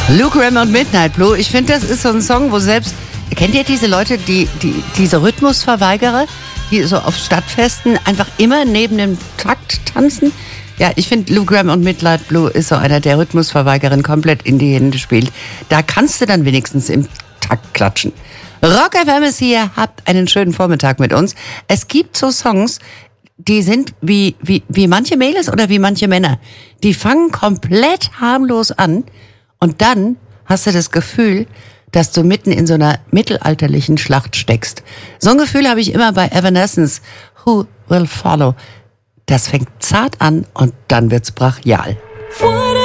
Luke Ram und Midnight Blue. Ich finde, das ist so ein Song, wo selbst... Kennt ihr diese Leute, diese Rhythmusverweigerer, die so auf Stadtfesten einfach immer neben dem Takt tanzen? Ja, ich finde, Luke Ram und Midnight Blue ist so einer, der Rhythmusverweigerin komplett in die Hände spielt. Da kannst du dann wenigstens im Takt klatschen. Rock FM ist hier, habt einen schönen Vormittag mit uns. Es gibt so Songs, die sind wie manche Mädels oder wie manche Männer. Die fangen komplett harmlos an und dann hast du das Gefühl, dass du mitten in so einer mittelalterlichen Schlacht steckst. So ein Gefühl habe ich immer bei Evanescence. Who Will Follow? Das fängt zart an und dann wird's brachial.